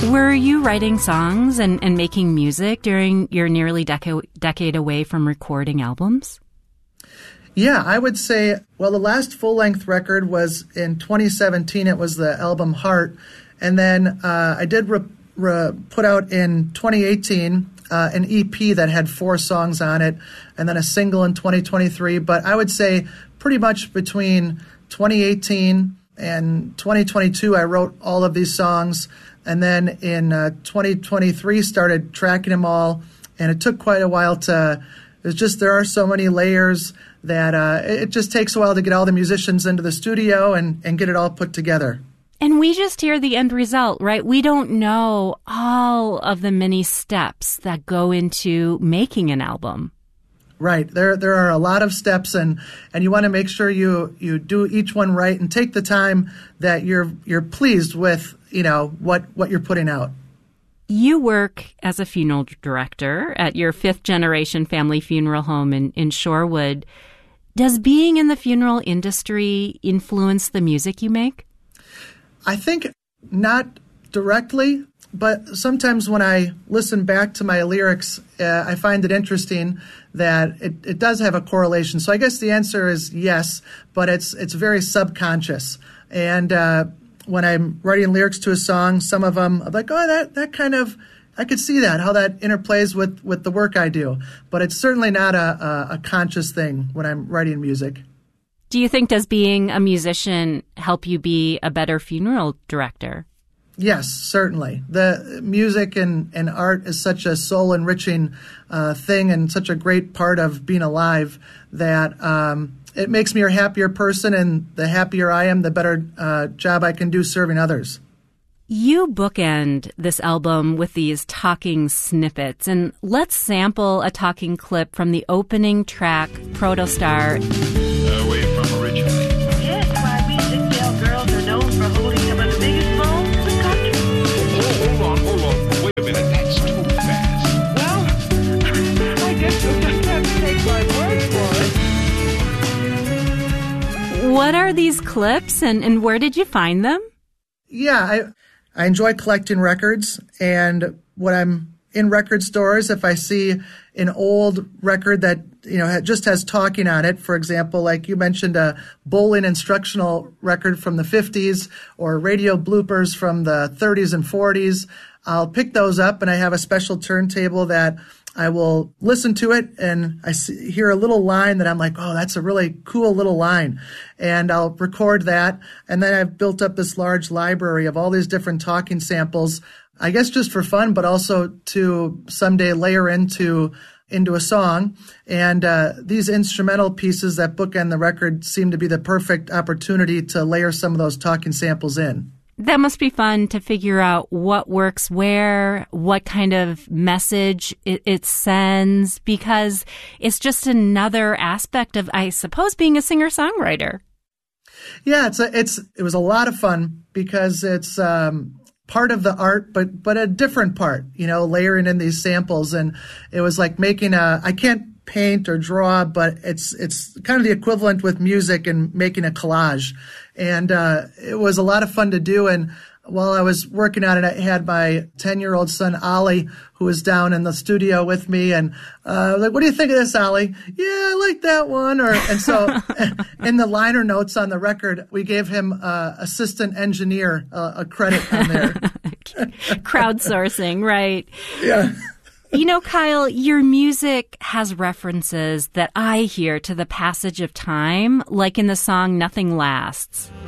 Were you writing songs and making music during your nearly decade away from recording albums? Yeah, I would say, well, the last full-length record was in 2017. It was the album Heart. And then I did put out in 2018 an EP that had 4 songs on it, and then a single in 2023. But I would say pretty much between 2018 and 2022, I wrote all of these songs. And then in 2023, started tracking them all. And it took quite a while there are so many layers that it just takes a while to get all the musicians into the studio and get it all put together. And we just hear the end result, right? We don't know all of the many steps that go into making an album. Right. There are a lot of steps, and you want to make sure you do each one right and take the time that you're pleased with, what you're putting out. You work as a funeral director at your 5th-generation family funeral home in Shorewood. Does being in the funeral industry influence the music you make? I think not directly, but sometimes when I listen back to my lyrics, I find it interesting that it does have a correlation. So I guess the answer is yes, but it's very subconscious. And when I'm writing lyrics to a song, some of them I'm like, oh, that kind of, I could see that, how that interplays with the work I do. But it's certainly not a conscious thing when I'm writing music. Do you think, does being a musician help you be a better funeral director? Yes, certainly. The music and art is such a soul-enriching thing and such a great part of being alive that it makes me a happier person, and the happier I am, the better job I can do serving others. You bookend this album with these talking snippets, and let's sample a talking clip from the opening track, Protostar. Where you from originally? Yes, why we Ziegfeld girls are known for holding some of the biggest phones in the country. Hold on. Wait a minute, that's too fast. Well, I guess you'll just have to take my word for it. What are these clips, and where did you find them? Yeah, I enjoy collecting records, and when I'm in record stores, if I see an old record that just has talking on it, for example, like you mentioned, a bowling instructional record from the 50s or radio bloopers from the 30s and 40s, I'll pick those up, and I have a special turntable that I will listen to it, and I hear a little line that I'm like, oh, that's a really cool little line. And I'll record that. And then I've built up this large library of all these different talking samples, I guess just for fun, but also to someday layer into a song. And these instrumental pieces that bookend the record seem to be the perfect opportunity to layer some of those talking samples in. That must be fun to figure out what works where, what kind of message it sends, because it's just another aspect of, I suppose, being a singer-songwriter. Yeah, it was a lot of fun because it's part of the art, but a different part, layering in these samples. And it was like making I can't paint or draw, but it's kind of the equivalent with music and making a collage. And it was a lot of fun to do. And while I was working on it, I had my 10-year-old son, Ollie, who was down in the studio with me. And like, what do you think of this, Ollie? Yeah, I like that one. And so in the liner notes on the record, we gave him assistant engineer a credit on there. Crowdsourcing, right. Yeah. Kyle, your music has references that I hear to the passage of time, like in the song Nothing Lasts.